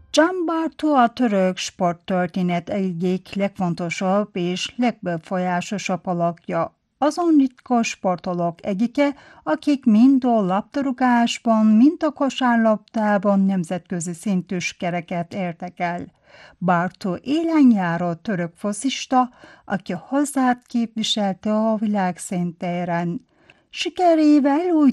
Gian Bartó a török sporttörténet egyik legfontosabb és legbefolyásosabb alakja. Azon ritka sportolók egyike, akik mind a labdarúgásban, mind a kosárlabdában nemzetközi szintű sikereket értek el. Bartó élenjáró török foszista, aki hazát képviselte a világ szintéren. Sikerével úgy